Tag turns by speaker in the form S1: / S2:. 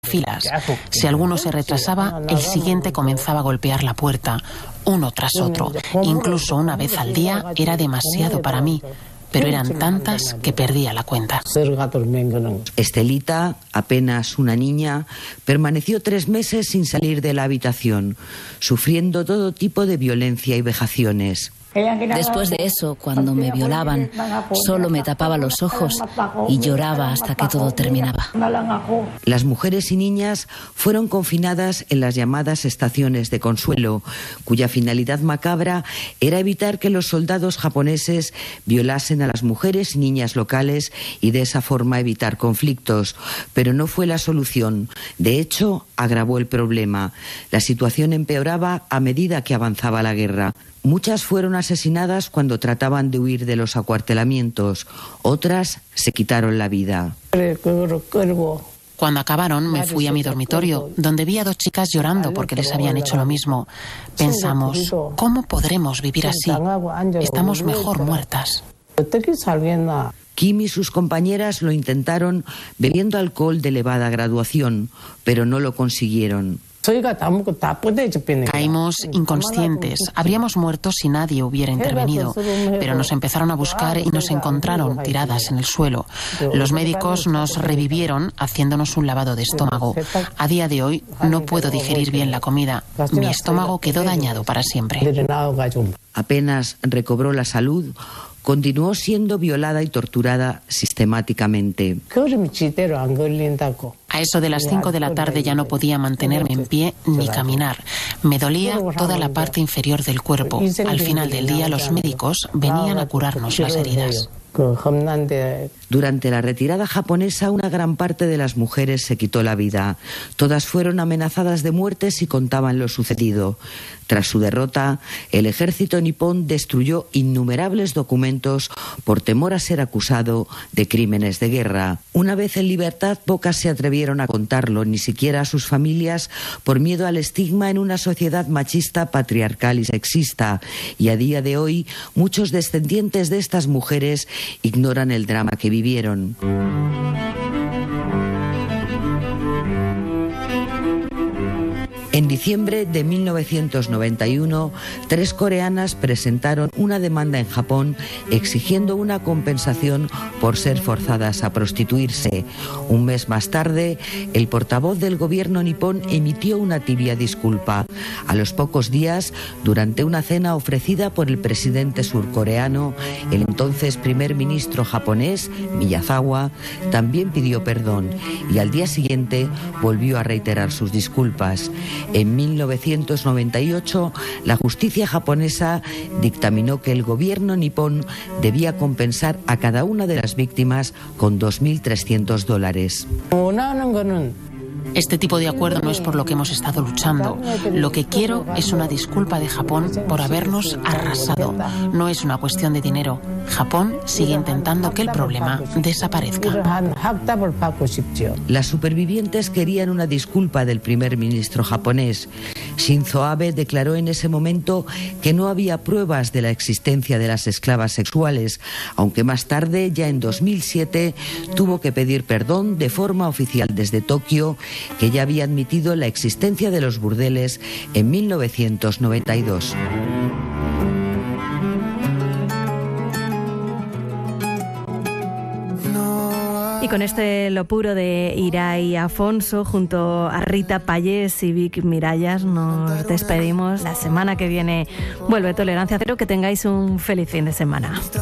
S1: filas. Si alguno se retrasaba, el siguiente comenzaba a golpear la puerta, uno tras otro. Incluso una vez al día era demasiado para mí, pero eran tantas que perdía la cuenta.
S2: Estelita, apenas una niña, permaneció 3 meses sin salir de la habitación, sufriendo todo tipo de violencia y vejaciones.
S3: Después de eso, cuando me violaban, solo me tapaba los ojos y lloraba hasta que todo terminaba.
S2: Las mujeres y niñas fueron confinadas en las llamadas estaciones de consuelo, cuya finalidad macabra era evitar que los soldados japoneses violasen a las mujeres y niñas locales y de esa forma evitar conflictos. Pero no fue la solución. De hecho, agravó el problema. La situación empeoraba a medida que avanzaba la guerra. Muchas fueron asesinadas cuando trataban de huir de los acuartelamientos, otras se quitaron la vida.
S1: Cuando acabaron, me fui a mi dormitorio, donde vi a 2 chicas llorando porque les habían hecho lo mismo. Pensamos, ¿cómo podremos vivir así? Estamos mejor muertas.
S2: Kim y sus compañeras lo intentaron bebiendo alcohol de elevada graduación, pero no lo consiguieron.
S1: Caímos inconscientes. Habríamos muerto si nadie hubiera intervenido, pero nos empezaron a buscar y nos encontraron tiradas en el suelo. Los médicos nos revivieron haciéndonos un lavado de estómago. A día de hoy no puedo digerir bien la comida. Mi estómago quedó dañado para siempre.
S2: Apenas recobró la salud, continuó siendo violada y torturada sistemáticamente.
S1: A eso de las 5 de la tarde ya no podía mantenerme en pie ni caminar. Me dolía toda la parte inferior del cuerpo. Al final del día los médicos venían a curarnos las heridas.
S2: Durante la retirada japonesa, una gran parte de las mujeres se quitó la vida. Todas fueron amenazadas de muerte si contaban lo sucedido. Tras su derrota, el ejército nipón destruyó innumerables documentos por temor a ser acusado de crímenes de guerra. Una vez en libertad, pocas se atrevieron a contarlo, ni siquiera a sus familias, por miedo al estigma en una sociedad machista, patriarcal y sexista. Y a día de hoy, muchos descendientes de estas mujeres ignoran el drama que vivieron. En diciembre de 1991, 3 coreanas presentaron una demanda en Japón exigiendo una compensación por ser forzadas a prostituirse. Un mes más tarde, el portavoz del gobierno nipón emitió una tibia disculpa. A los pocos días, durante una cena ofrecida por el presidente surcoreano, el entonces primer ministro japonés, Miyazawa, también pidió perdón y al día siguiente volvió a reiterar sus disculpas. En 1998, la justicia japonesa dictaminó que el gobierno nipón debía compensar a cada una de las víctimas con $2.300.
S1: Este tipo de acuerdo no es por lo que hemos estado luchando. Lo que quiero es una disculpa de Japón por habernos arrasado. No es una cuestión de dinero. Japón sigue intentando que el problema desaparezca.
S2: Las supervivientes querían una disculpa del primer ministro japonés. Shinzo Abe declaró en ese momento que no había pruebas de la existencia de las esclavas sexuales, aunque más tarde, ya en 2007, tuvo que pedir perdón de forma oficial desde Tokio, que ya había admitido la existencia de los burdeles en 1992.
S4: Y con este Lo Puro de Irai Afonso junto a Rita Payés y Vic Mirallas nos despedimos. La semana que viene vuelve Tolerancia Cero. Que tengáis un feliz fin de semana.